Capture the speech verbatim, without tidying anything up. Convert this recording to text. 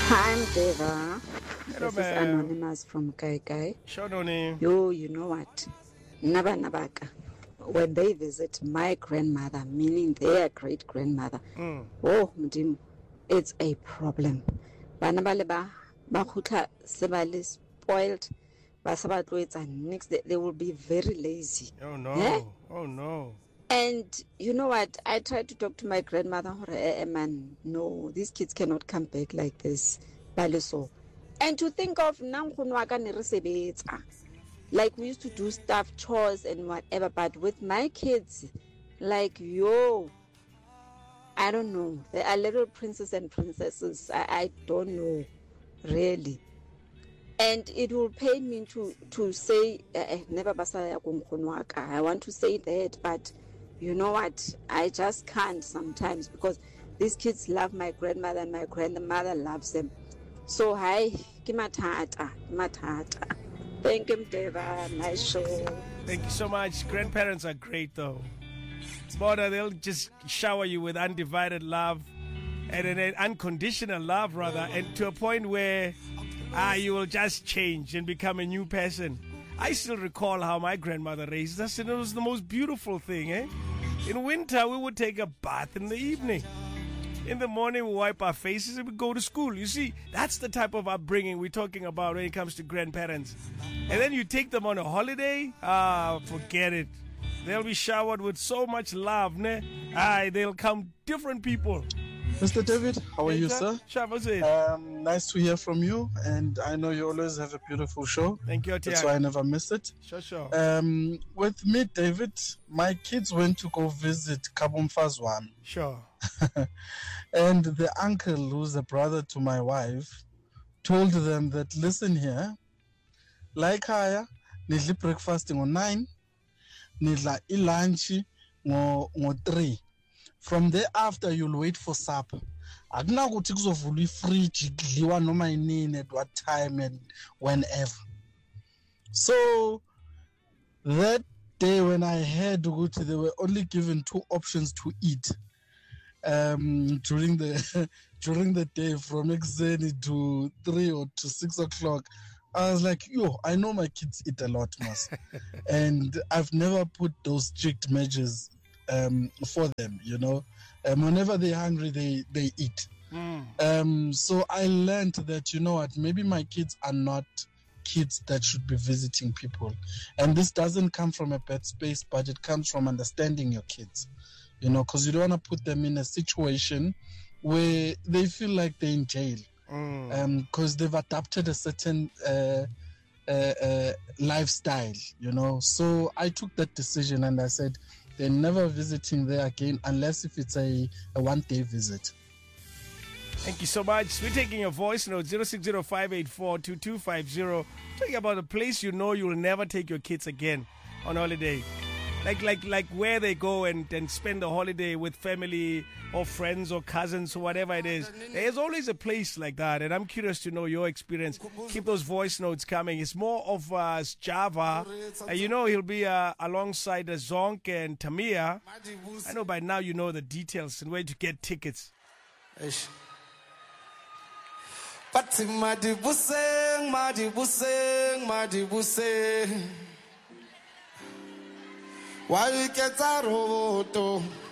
Hi, I'm Deva. Hello, This is ma'am. Anonymous from Kai Kai. Sure, Noni. Yo, you know what? Naba Nabaka. When they visit my grandmother, meaning their great grandmother, Mm. oh, Mdim, it's a problem. Bana ba le ba ba khutla se ba le spoiled. Ba sa ba tloetsa next they, they will be very lazy. Oh, Eh? no. Oh, no. And you know what? I tried to talk to my grandmother. Eh, eh, man, no, these kids cannot come back like this. Baleso. And to think of Nankunwaka Neresebeta. Like we used to do stuff, chores and whatever, but with my kids, like yo, I don't know. They are little princes and princesses. I, I don't know, really. And it will pain me to to say eh, never basaya kumkhonwaka. I want to say that, but you know what? I just can't sometimes because these kids love my grandmother and my grandmother loves them. So hi, kimatata, kimatata. Thank you, Deva. Nice show. Thank you so much. Grandparents are great, though. Border, they'll just shower you with undivided love and an unconditional love, rather, and to a point where ah, you will just change and become a new person. I still recall how my grandmother raised us, and it was the most beautiful thing, eh? In winter, we would take a bath in the evening. In the morning, we wipe our faces and we go to school. You see, that's the type of upbringing we're talking about when it comes to grandparents. And then you take them on a holiday, ah, forget it. They'll be showered with so much love, ne? Ah, they'll come different people. Mister David, how are you, sir? Sure, um, nice to hear from you, and I know you always have a beautiful show. Thank you, That's why I never miss it. Sure, sure. Um, with me, David, my kids went to go visit Kabumfazwan. Sure. And the uncle, who's a brother to my wife, told them that, listen here, like haya, nidli breakfasting on nine, nidla lunch on three. From there after, you'll wait for supper. Akunakuthi kuzovulwa ifridge idliwa noma inini at what time and whenever. So that day when I heard ukuthi they were only given two options to eat um, during the during the day from ekuseni to three or to six o'clock, I was like, yo, I know my kids eat a lot, mas, and I've never put those strict measures um, for them. You know, um, whenever they're hungry, they they eat. Mm. Um, so I learned that, you know what, maybe my kids are not kids that should be visiting people, and this doesn't come from a bad space, but it comes from understanding your kids. You know, because you don't want to put them in a situation where they feel like they're in jail. Mm. Um, because they've adapted a certain uh, uh, uh, lifestyle, you know. So I took that decision and I said they're never visiting there again unless if it's a, a one-day visit. Thank you so much. We're taking your voice note zero six zero five eight four two two five zero. Talking about a place you know you'll never take your kids again on holiday. Like like like where they go and, and spend the holiday with family or friends or cousins or whatever it is. There's always a place like that, and I'm curious to know your experience. Keep those voice notes coming. It's more of uh, Java. Uh, you know he'll be uh, alongside uh, Zonk and Tamia. I know by now you know the details and where to get tickets. Pati madibuseng, madibuseng, madibuseng. Why you get a roto?